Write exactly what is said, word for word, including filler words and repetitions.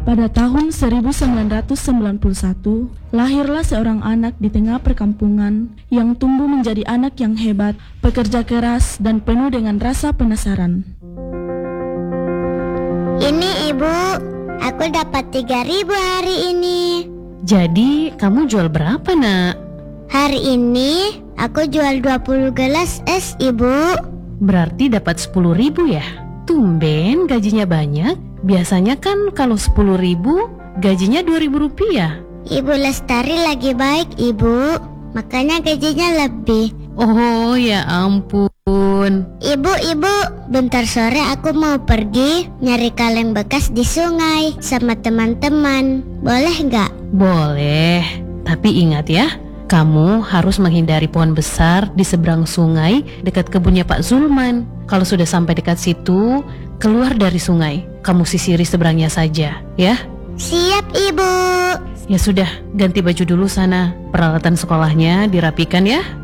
Pada tahun seribu sembilan ratus sembilan puluh satu, lahirlah seorang anak di tengah perkampungan yang tumbuh menjadi anak yang hebat, pekerja keras, dan penuh dengan rasa penasaran. Ini ibu, aku dapat tiga ribu hari ini. Jadi kamu jual berapa, nak? Hari ini aku jual dua puluh gelas es, ibu. Berarti dapat sepuluh ribu ya? Tumben gajinya banyak. Biasanya kan kalau sepuluh ribu gajinya dua ribu rupiah. Ibu Lestari lagi baik, ibu, makanya gajinya lebih. Oh ya ampun. Ibu, ibu, bentar sore aku mau pergi nyari kaleng bekas di sungai sama teman-teman. Boleh nggak? Boleh, tapi ingat ya, kamu harus menghindari pohon besar di seberang sungai dekat kebunnya Pak Zulman. Kalau sudah sampai dekat situ, keluar dari sungai, kamu sisiri seberangnya saja, ya? Siap, ibu. Ya sudah, ganti baju dulu sana. Peralatan sekolahnya dirapikan ya.